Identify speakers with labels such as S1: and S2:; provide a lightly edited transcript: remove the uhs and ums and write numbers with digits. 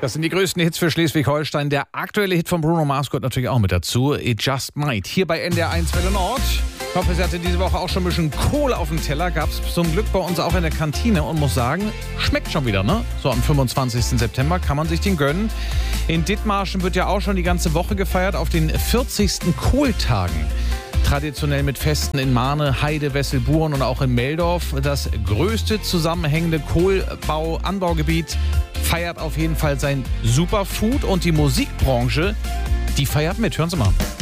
S1: Das sind die größten Hits für Schleswig-Holstein. Der aktuelle Hit von Bruno Mars gehört natürlich auch mit dazu. It Just Might. Hier bei NDR1 Welle Nord. Ich hoffe, sie hatte diese Woche auch schon ein bisschen Kohl auf dem Teller. Gab es zum Glück bei uns auch in der Kantine und muss sagen, schmeckt schon wieder, ne? So am 25. September kann man sich den gönnen. In Dithmarschen wird ja auch schon die ganze Woche gefeiert auf den 40. Kohltagen. Traditionell mit Festen in Marne, Heide, Wesselburen und auch in Meldorf. Das größte zusammenhängende Kohlbau-Anbaugebiet feiert auf jeden Fall sein Superfood und die Musikbranche, die feiert mit. Hören Sie mal.